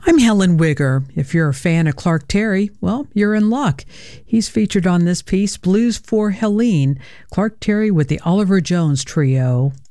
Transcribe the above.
I'm Helen Wigger. If you're a fan of Clark Terry, well, you're in luck. He's featured on this piece, Blues for Helene, Clark Terry with the Oliver Jones Trio.